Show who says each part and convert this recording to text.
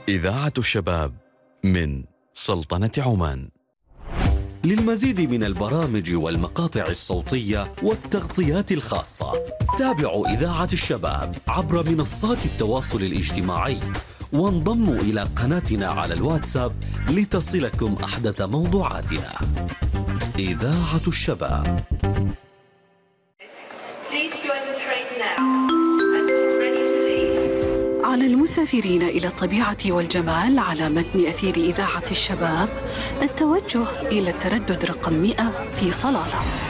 Speaker 1: إذاعة الشباب من سلطنة عمان.
Speaker 2: للمزيد من البرامج والمقاطع الصوتية والتغطيات الخاصة تابعوا إذاعة الشباب عبر منصات التواصل الاجتماعي وانضموا إلى قناتنا على الواتساب لتصلكم أحدث موضوعاتنا. إذاعة الشباب.
Speaker 3: على المسافرين إلى الطبيعة والجمال على متن أثير إذاعة الشباب التوجه إلى التردد رقم 100 في صلالة.